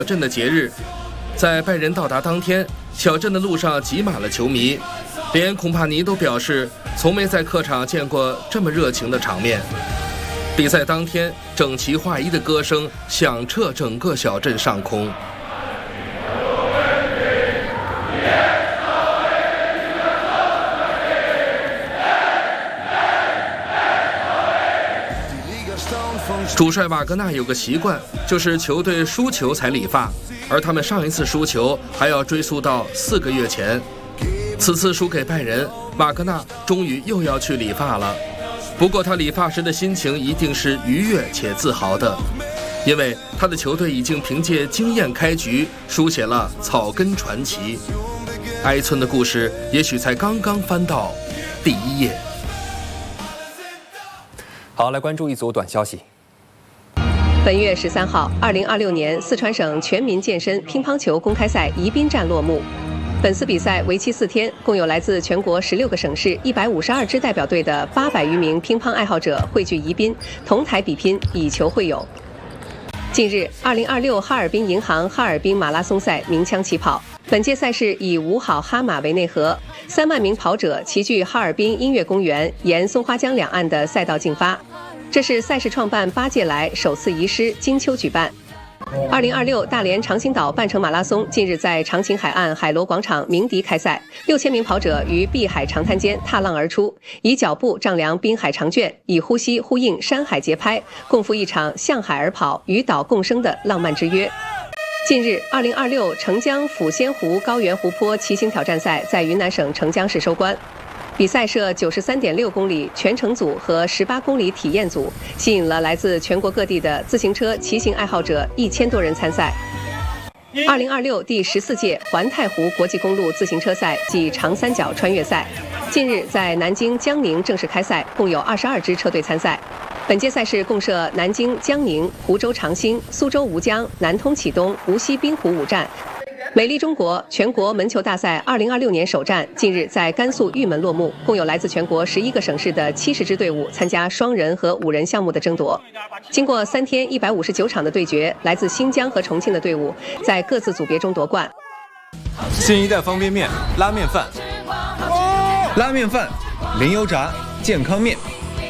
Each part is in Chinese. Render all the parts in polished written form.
镇的节日，在拜仁到达当天，小镇的路上挤满了球迷，连孔帕尼都表示从没在客场见过这么热情的场面。比赛当天，整齐划一的歌声响彻整个小镇上空。主帅瓦格纳有个习惯，就是球队输球才理发，而他们上一次输球还要追溯到4个月前。此次输给拜仁，瓦格纳终于又要去理发了。不过他理发时的心情一定是愉悦且自豪的，因为他的球队已经凭借惊艳开局书写了草根传奇。埃村的故事也许才刚刚翻到第1页。 好，来关注一组短消息。 本月13号，2026年四川省全民健身乒乓球公开赛宜宾站落幕。本次比赛为期4天，共有来自全国16个省市152支代表队的800余名乒乓爱好者汇聚宜宾，同台比拼，以球会友。近日，2026哈尔滨银行哈尔滨马拉松赛鸣枪起跑。本届赛事以五好哈马为内核，3万名跑者齐聚哈尔滨音乐公园，沿松花江两岸的赛道竞发。这是赛事创办8届来首次移师金秋举办。2026大连长青岛半程马拉松近日在长青海岸海螺广场鸣笛开赛，6000名跑者于碧海长滩间踏浪而出，以脚步丈量滨海长卷，以呼吸呼应山海节拍，共赴一场向海而跑、与岛共生的浪漫之约。近日，2026澄江抚仙湖高原湖泊骑行挑战赛在云南省澄江市收官。比赛设93.6公里全程组和18公里体验组，吸引了来自全国各地的自行车骑行爱好者1000多人参赛。2026第14届环太湖国际公路自行车赛暨长三角穿越赛，近日在南京江宁正式开赛，共有22支车队参赛。本届赛事共设南京、江宁、湖州长兴、苏州吴江、南通启东、无锡滨湖5站。美丽中国全国门球大赛2026年首站近日在甘肃玉门落幕，共有来自全国11个省市的70支队伍参加双人和5人项目的争夺。经过3天159场的对决，来自新疆和重庆的队伍在各自组别中夺冠。 新一代方便面、拉面饭、 拉面饭、零油炸、健康面，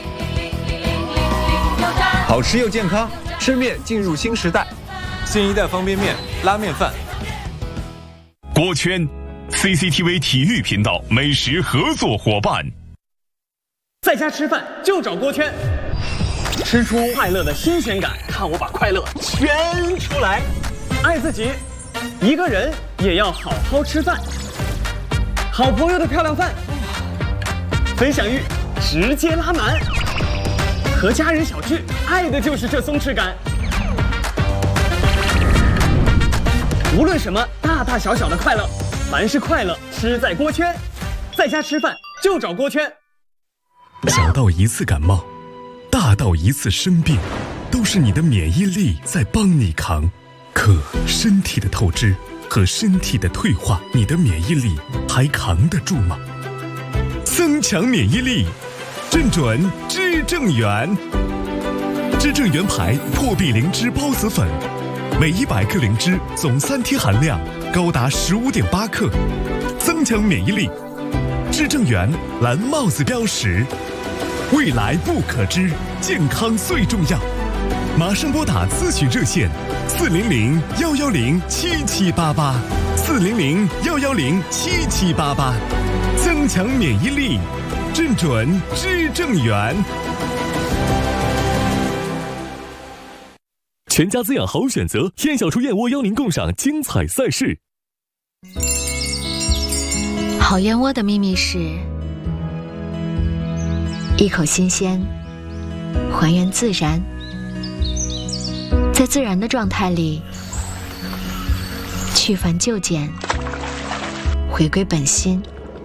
好吃又健康，吃面进入新时代。 新一代方便面、拉面饭。 锅圈 CCTV 体育频道美食合作伙伴。 在家吃饭就找锅圈，吃出快乐的新鲜感，看我把快乐圈出来。爱自己，一个人也要好好吃饭。好朋友的漂亮饭，分享欲直接拉满。和家人小聚，爱的就是这松弛感。无论什么大大小小的快乐，凡是快乐吃在锅圈。在家吃饭就找锅圈。 小到一次感冒，大到一次生病，都是你的免疫力在帮你扛。可身体的透支和身体的退化，你的免疫力还扛得住吗？增强免疫力，正准知正元。知正元牌破壁灵芝孢子粉，每100克灵芝总3天含量高达15.8克，增强免疫力。知正元蓝帽子标识，未来不可知，健康最重要。马上拨打咨询热线400-110-7788，400-110-7788，增强免疫力，正准知正元。全家滋养好选择，燕小厨燕窝邀您共赏精彩赛事。 好燕窝的秘密是一口新鲜，还原自然，在自然的状态里去繁就简，回归本心，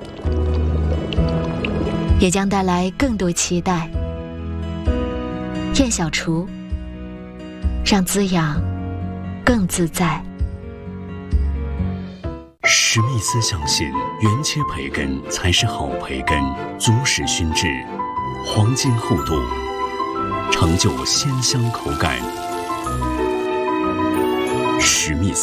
也将带来更多期待。燕小厨，让滋养更自在。 史密斯相信，原切培根才是好培根，足实熏制，黄金厚度，成就鲜香口感。史密斯。